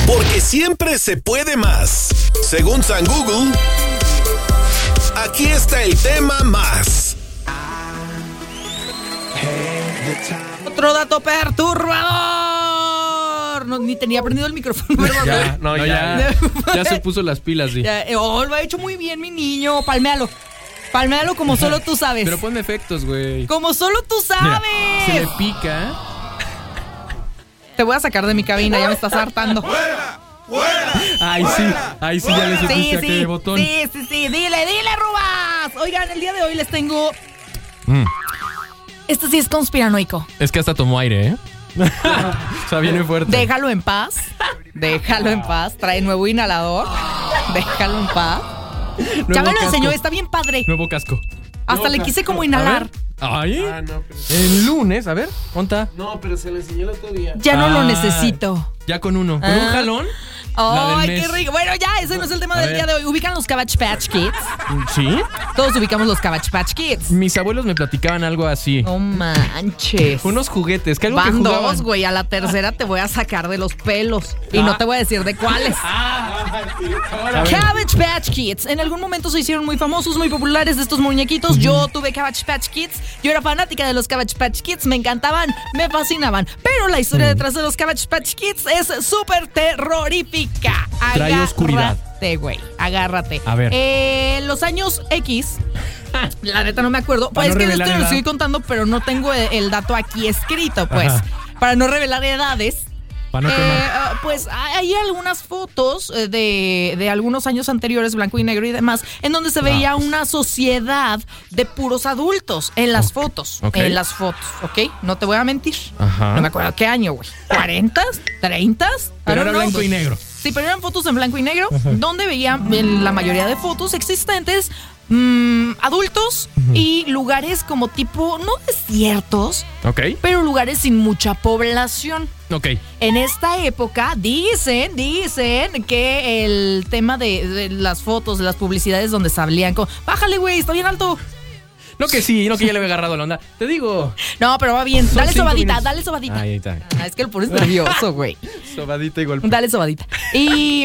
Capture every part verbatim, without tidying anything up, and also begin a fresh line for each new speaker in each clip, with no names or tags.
Porque siempre se puede más. Según San Google, aquí está el tema más.
Otro dato perturbador. No, ni tenía prendido el micrófono.
Ya, no, ya, ya, ya se puso las pilas, sí.
Ya, oh, lo ha hecho muy bien, mi niño. Palméalo. Palméalo como solo tú sabes.
Pero ponme efectos, güey.
Como solo tú sabes.
Mira, se le pica.
Te voy a sacar de mi cabina, ya me estás hartando.
¡Fuera! ¡Fuera!
Ay, sí. Ay, sí, ya le supiste
Sí,
a
sí,
qué botón.
sí, sí, sí. Dile, dile, Rubas. Oigan, el día de hoy les tengo...
Mm.
Este sí es conspiranoico.
Es que hasta tomó aire, ¿eh? O sea, viene fuerte.
Déjalo en paz. Déjalo en paz. Trae nuevo inhalador. Déjalo en paz.
Nuevo
Ya me lo
casco.
enseñó, está bien padre.
Nuevo casco.
Hasta le quise como inhalar.
Ay.
Ah, no, pero...
El lunes, a ver, ¿cuánta?
No, pero se le enseñó el otro día.
Ya no lo
Ah.
necesito.
Ya con uno. Con
Ah.
un jalón. La
¡Ay,
del
qué
mes.
rico! Bueno, ya, ese no es el tema
A
del
ver.
día de hoy. ¿Ubican los Cabbage Patch Kids?
¿Sí?
Todos ubicamos los Cabbage Patch Kids.
Mis abuelos me platicaban algo así.
No manches.
Uunos juguetes, que algo que
Van
jugaban.
dos, güey. A la tercera te voy a sacar de los pelos. Y no te voy a decir de cuáles. Cabbage Patch Kids. En algún momento se hicieron muy famosos, muy populares estos muñequitos. Yo tuve Cabbage Patch Kids. Yo era fanática de los Cabbage Patch Kids. Me encantaban, me fascinaban. Pero la historia detrás de los Cabbage Patch Kids es súper terrorífica.
Trae oscuridad.
Agárrate, güey. Agárrate.
A ver.
Eh, en los años X. La neta no me acuerdo. Pues
Para
es
no
que
revelar
esto lo
edad.
estoy contando, pero no tengo el, el dato aquí escrito, pues.
Ajá.
Para no revelar edades.
Para no
Eh,
quemar.
ah, pues hay algunas fotos eh, de, de algunos años anteriores, blanco y negro y demás, en donde se veía una sociedad de puros adultos en las fotos.
Ok.
En las fotos, ¿ok? No te voy a mentir.
Ajá.
No me acuerdo qué año, güey. ¿cuarentas? ¿treintas?
Pero era blanco y negro.
Sí, pero eran fotos en blanco y negro, donde veía en la mayoría de fotos existentes mmm, adultos y lugares como tipo, no desiertos,
Ok.
pero lugares sin mucha población.
Ok.
En esta época dicen, dicen que el tema de, de las fotos, de las publicidades donde salían con, bájale, güey, está bien alto.
No que sí, no que ya le había agarrado la onda. Te digo.
No, pero va bien.
Son
Dale
cinco
sobadita,
minutos.
dale sobadita.
Ahí está.
Ah, es que lo pones nervioso, güey.
Sobadita igual.
Dale sobadita. Y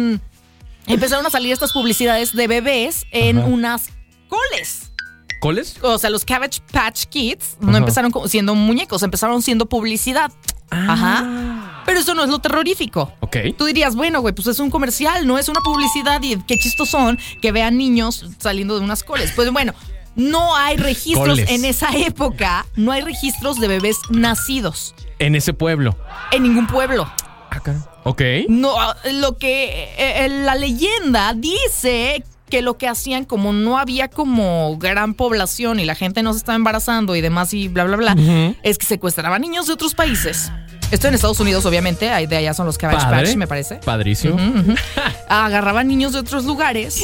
empezaron a salir estas publicidades de bebés en
Ajá.
unas coles.
¿Coles?
O sea, los Cabbage Patch Kids no
Ajá.
empezaron como siendo muñecos, empezaron siendo publicidad.
Ah.
Ajá. Pero eso no es lo terrorífico.
Ok.
Tú dirías, bueno, güey, pues es un comercial, no es una publicidad y qué chistos son que vean niños saliendo de unas coles. Pues bueno, no hay registros
Coles.
en esa época, no hay registros de bebés nacidos
En ese pueblo.
en ningún pueblo.
Acá. Ok.
No, lo que eh, la leyenda dice que lo que hacían, como no había como gran población y la gente no se estaba embarazando y demás y bla, bla, bla,
Ujú.
es que secuestraban niños de otros países. Esto en Estados Unidos, obviamente, ahí de allá son los Cabbage
Padre.
Patch, me parece.
Padrísimo.
Ujú, ujú. Agarraban niños de otros lugares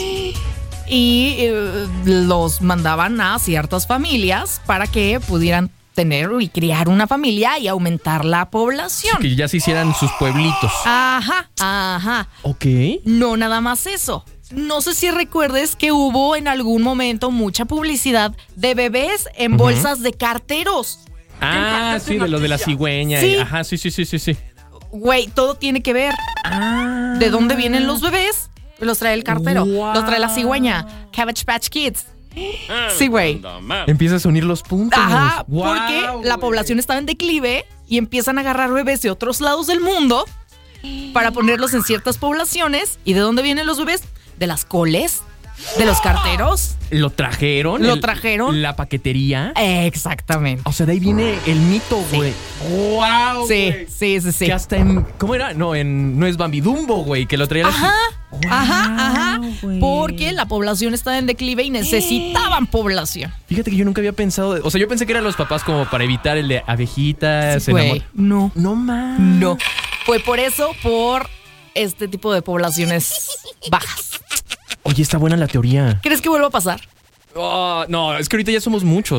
y eh, los mandaban a ciertas familias para que pudieran tener y criar una familia y aumentar la población.
Que ya se hicieran sus pueblitos.
Ajá, ajá.
Ok.
No nada más eso. No sé si recuerdes que hubo en algún momento mucha publicidad de bebés en
Ujú.
bolsas de carteros.
Ah, sí, de lo de la cigüeña.
Sí.
Ajá, sí, sí, sí, sí, sí.
Güey, todo tiene que ver.
Ah.
¿De dónde vienen los bebés? Los trae el cartero.
Wow.
Los trae la cigüeña. Cabbage Patch Kids. Sí, güey.
Empiezas a unir los puntos.
Ajá,
Wow,
porque la
güey.
población estaba en declive y empiezan a agarrar bebés de otros lados del mundo para ponerlos en ciertas poblaciones. ¿Y de dónde vienen los bebés? De las coles, de los carteros.
Lo trajeron.
Lo
el-
trajeron.
La paquetería.
Exactamente.
O sea, de ahí viene el mito, güey. ¡Wow!
Sí, sí, sí, sí.
Que hasta en. ¿Cómo era? No, en. No es Bambidumbo, güey, que lo traía la.
Ajá,
Wow,
ajá, ajá.
güey.
Porque la población estaba en declive y necesitaban población.
Fíjate que yo nunca había pensado. O sea, yo pensé que eran los papás como para evitar el de abejitas.
Sí,
el
güey.
amor.
No,
No más.
no. Fue por eso, por este tipo de poblaciones bajas.
Oye, está buena la teoría.
¿Crees que vuelva a pasar?
Oh, no, es que ahorita ya somos muchos.